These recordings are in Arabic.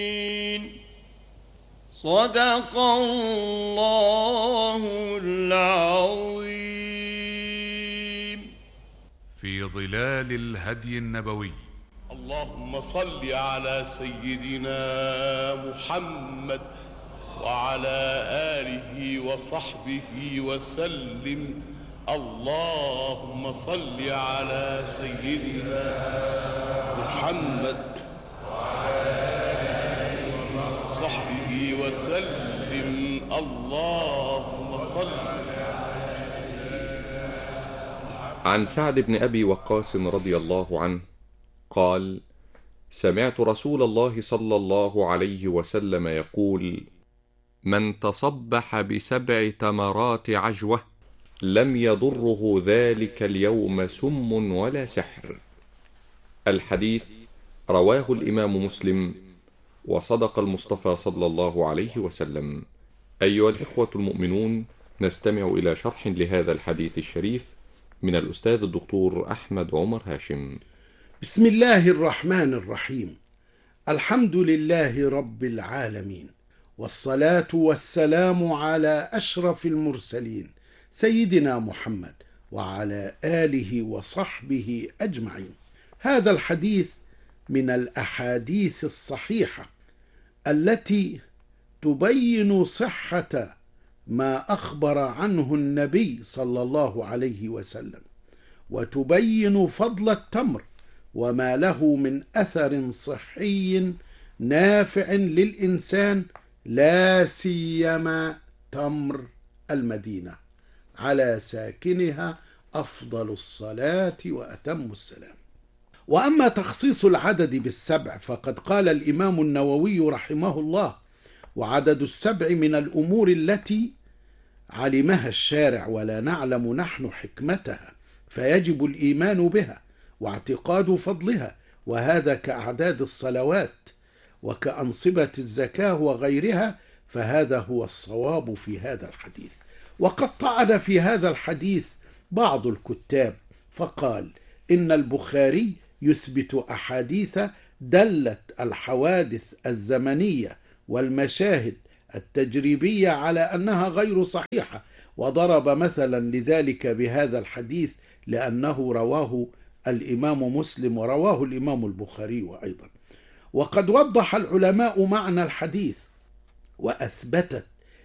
صدق الله العظيم. في ظلال الهدي النبوي. اللهم صل على سيدنا محمد وعلى آله وصحبه وسلم. اللهم صل على سيدنا محمد وعلى آله وصحبه وسلم. اللهم صل. عن سعد بن أبي وقاص رضي الله عنه قال: سمعت رسول الله صلى الله عليه وسلم يقول: من تصبح ب7 تمرات عجوة لم يضره ذلك اليوم سم ولا سحر. الحديث رواه الإمام مسلم، وصدق المصطفى صلى الله عليه وسلم. أيها الإخوة المؤمنون، نستمع إلى شرح لهذا الحديث الشريف من الأستاذ الدكتور أحمد عمر هاشم. بسم الله الرحمن الرحيم. الحمد لله رب العالمين، والصلاة والسلام على أشرف المرسلين سيدنا محمد وعلى آله وصحبه أجمعين. هذا الحديث من الأحاديث الصحيحة التي تبين صحة ما أخبر عنه النبي صلى الله عليه وسلم، وتبين فضل التمر وما له من أثر صحي نافع للإنسان، لا سيما تمر المدينة، على ساكنها أفضل الصلاة وأتم السلام. وأما تخصيص العدد ب7 فقد قال الإمام النووي رحمه الله: وعدد 7 من الأمور التي علمها الشارع ولا نعلم نحن حكمتها، فيجب الإيمان بها واعتقاد فضلها، وهذا كأعداد الصلوات وكأنصبة الزكاة وغيرها، فهذا هو الصواب في هذا الحديث. وقد طعن في هذا الحديث بعض الكتاب فقال إن البخاري يثبت أحاديث دلت الحوادث الزمنية والمشاهد التجريبية على أنها غير صحيحة، وضرب مثلا لذلك بهذا الحديث لأنه رواه الإمام مسلم ورواه الإمام البخاري أيضا. وقد وضح العلماء معنى الحديث، وأثبتت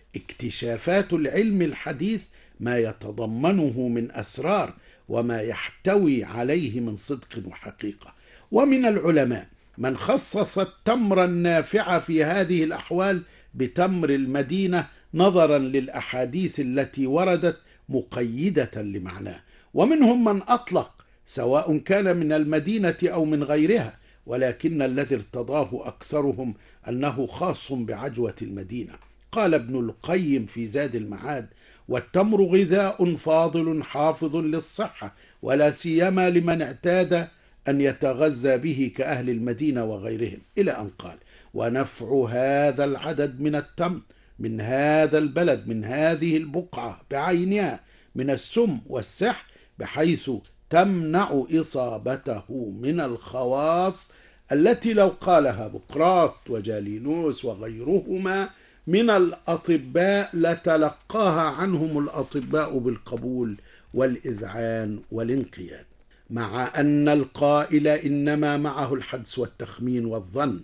اكتشافات العلم الحديث ما يتضمنه من أسرار وما يحتوي عليه من صدق وحقيقة. ومن العلماء من خصص التمر النافع في هذه الأحوال بتمر المدينة نظرا للأحاديث التي وردت مقيدة لمعناه، ومنهم من أطلق سواء كان من المدينة أو من غيرها، ولكن الذي ارتضاه أكثرهم أنه خاص بعجوة المدينة. قال ابن القيم في زاد المعاد: والتمر غذاء فاضل حافظ للصحة، ولا سيما لمن اعتاد أن يتغذى به كأهل المدينة وغيرهم، إلى أن قال: ونفع هذا العدد من التمر من هذا البلد من هذه البقعة بعينها من السم والسحر، بحيث تمنع إصابته من الخواص التي لو قالها بقراط وجالينوس وغيرهما من الأطباء لتلقاها عنهم الأطباء بالقبول والإذعان والانقياد، مع أن القائل إنما معه الحدس والتخمين والظن،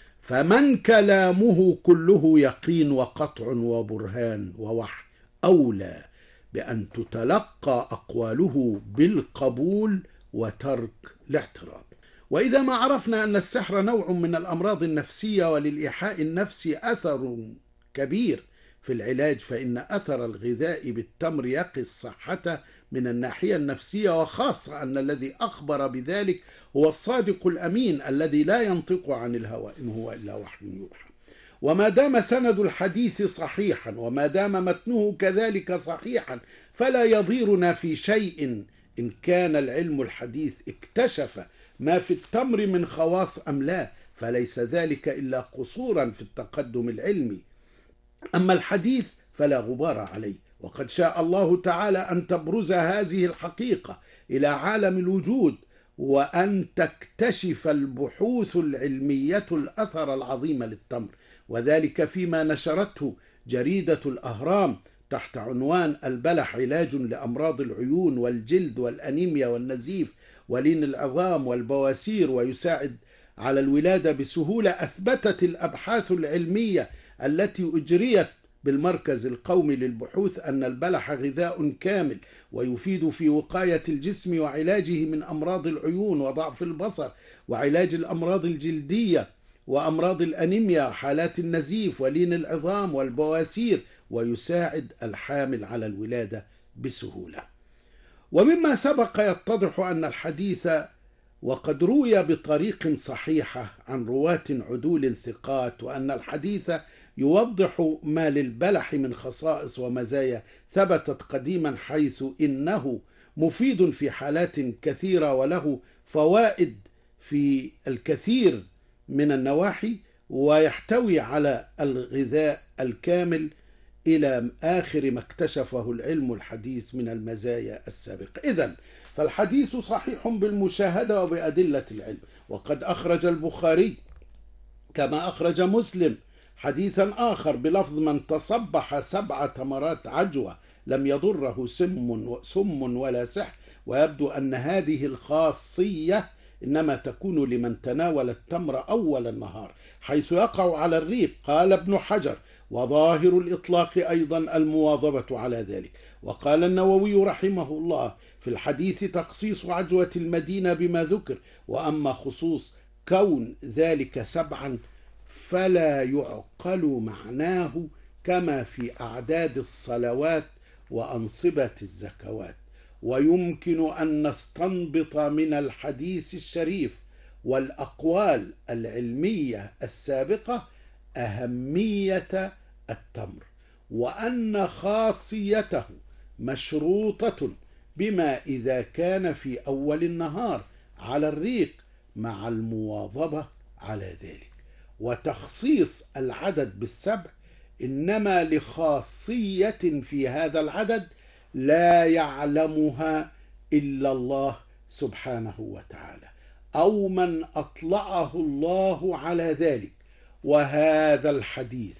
فمن كلامه كله يقين وقطع وبرهان ووحي أولى بأن تتلقى أقواله بالقبول وترك الاعتراض. وإذا ما عرفنا أن السحر نوع من الأمراض النفسية وللإيحاء النفسي أثر كبير في العلاج، فإن أثر الغذاء بالتمر يقي الصحة من الناحية النفسية، وخاصة أن الذي أخبر بذلك هو الصادق الأمين الذي لا ينطق عن الهوى إن هو إلا وحي يوحى. وما دام سند الحديث صحيحا وما دام متنه كذلك صحيحا، فلا يضيرنا في شيء إن كان العلم الحديث اكتشف ما في التمر من خواص أم لا، فليس ذلك إلا قصورا في التقدم العلمي. أما الحديث فلا غبار عليه، وقد شاء الله تعالى أن تبرز هذه الحقيقة إلى عالم الوجود، وأن تكتشف البحوث العلمية الأثر العظيم للتمر، وذلك فيما نشرته جريدة الأهرام تحت عنوان البلح علاج لأمراض العيون والجلد والأنيميا والنزيف ولين العظام والبواسير، ويساعد على الولادة بسهولة. أثبتت الأبحاث العلمية التي أجريت بالمركز القومي للبحوث أن البلح غذاء كامل ويفيد في وقاية الجسم وعلاجه من أمراض العيون وضعف البصر وعلاج الأمراض الجلدية وأمراض الأنيميا وحالات النزيف ولين العظام والبواسير، ويساعد الحامل على الولادة بسهولة. ومما سبق يتضح أن الحديث وقد روي بطريق صحيحة عن رواة عدول ثقات، وأن الحديث يوضح ما للبلح من خصائص ومزايا ثبتت قديما، حيث إنه مفيد في حالات كثيرة وله فوائد في الكثير من النواحي، ويحتوي على الغذاء الكامل إلى آخر ما اكتشفه العلم الحديث من المزايا السابقة. إذن فالحديث صحيح بالمشاهدة وبأدلة العلم. وقد أخرج البخاري كما أخرج مسلم حديثا آخر بلفظ من تصبح 7 تمرات عجوة لم يضره سم ولا سحر، ويبدو أن هذه الخاصية إنما تكون لمن تناول التمر أول النهار حيث يقع على الريق. قال ابن حجر: وظاهر الإطلاق أيضا المواظبة على ذلك. وقال النووي رحمه الله: في الحديث تخصيص عجوة المدينة بما ذكر، وأما خصوص كون ذلك 7 فلا يعقل معناه كما في أعداد الصلوات وأنصبة الزكوات. ويمكن أن نستنبط من الحديث الشريف والأقوال العلمية السابقة أهمية التمر، وأن خاصيته مشروطة بما إذا كان في أول النهار على الريق مع المواظبة على ذلك. وتخصيص العدد بال7 إنما لخاصية في هذا العدد لا يعلمها إلا الله سبحانه وتعالى، أو من أطلعه الله على ذلك. وهذا الحديث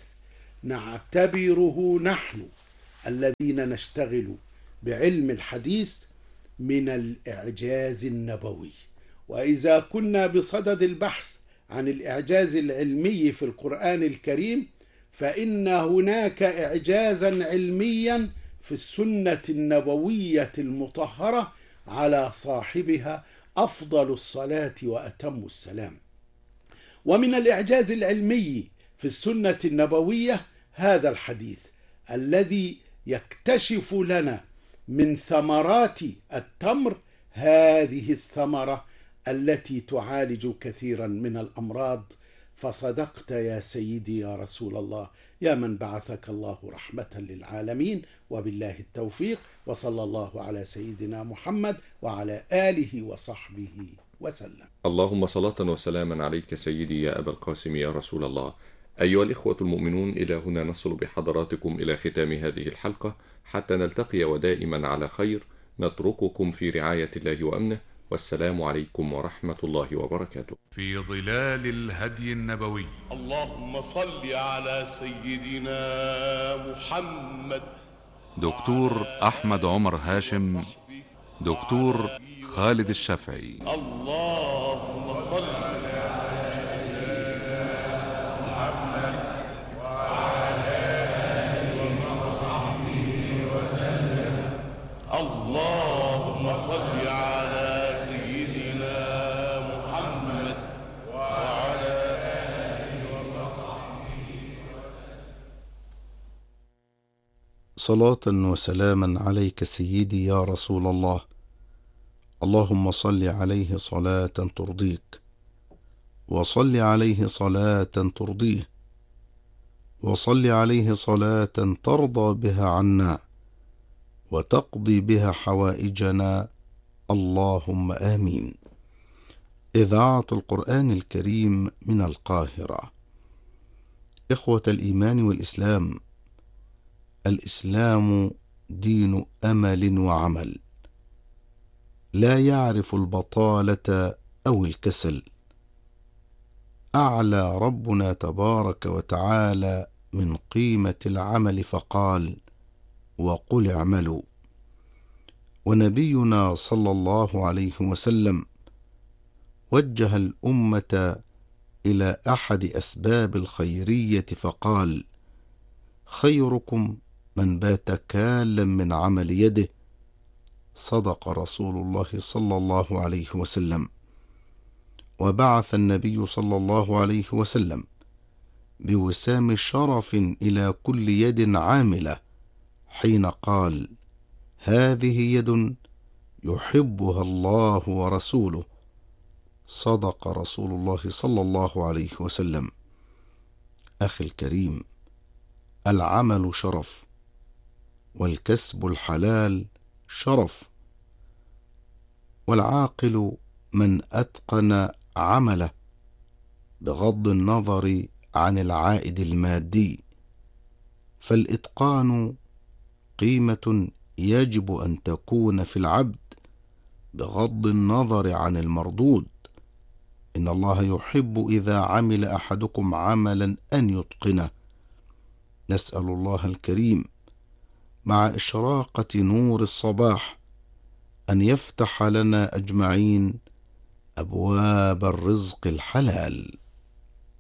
نعتبره نحن الذين نشتغل بعلم الحديث من الإعجاز النبوي. وإذا كنا بصدد البحث عن الإعجاز العلمي في القرآن الكريم، فإن هناك إعجازا علميا في السنة النبوية المطهرة على صاحبها أفضل الصلاة وأتم السلام. ومن الإعجاز العلمي في السنة النبوية هذا الحديث الذي يكتشف لنا من ثمرات التمر هذه الثمرة التي تعالج كثيرا من الأمراض. فصدقت يا سيدي يا رسول الله، يا من بعثك الله رحمة للعالمين، وبالله التوفيق. وصلى الله على سيدنا محمد وعلى آله وصحبه وسلم. اللهم صلاة وسلاما عليك سيدي يا أبا القاسم يا رسول الله. أيها الإخوة المؤمنون، إلى هنا نصل بحضراتكم إلى ختام هذه الحلقة، حتى نلتقي ودائما على خير. نترككم في رعاية الله وأمنه، والسلام عليكم ورحمة الله وبركاته. في ظلال الهدي النبوي. اللهم صل على سيدنا محمد. دكتور أحمد عمر هاشم، دكتور خالد الشافعي. اللهم صل على سيدنا محمد وعلى آله وصحبه وسلم. اللهم صل على سيدنا محمد وعلى آله وصحبه وسلم. صلاة وسلاما عليك سيدي يا رسول الله. اللهم صل عليه صلاة ترضيك، وصل عليه صلاة ترضيه، وصل عليه صلاة ترضى بها عنا وتقضي بها حوائجنا، اللهم آمين. إذاعة القرآن الكريم من القاهرة. إخوة الإيمان والإسلام، الإسلام دين أمل وعمل، لا يعرف البطالة أو الكسل. أعلى ربنا تبارك وتعالى من قيمة العمل فقال: وقل اعملوا. ونبينا صلى الله عليه وسلم وجه الأمة إلى أحد أسباب الخيرية فقال: خيركم من بات كالا من عمل يده. صدق رسول الله صلى الله عليه وسلم. وبعث النبي صلى الله عليه وسلم بوسام شرف إلى كل يد عاملة حين قال: هذه يد يحبها الله ورسوله. صدق رسول الله صلى الله عليه وسلم. أخي الكريم، العمل شرف، والكسب الحلال شرف، والعاقل من أتقن عمله بغض النظر عن العائد المادي، فالإتقان قيمة يجب أن تكون في العبد بغض النظر عن المردود. إن الله يحب إذا عمل أحدكم عملا أن يتقنه. نسأل الله الكريم مع إشراقة نور الصباح أن يفتح لنا أجمعين أبواب الرزق الحلال.